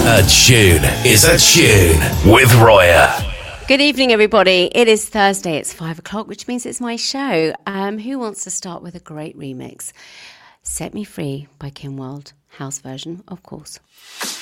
A tune is a tune with Roya. Good evening, everybody. It is Thursday. It's 5 o'clock, which means it's my show. Who wants to start with a great remix? Set Me Free by Kim Wilde. House version, of course.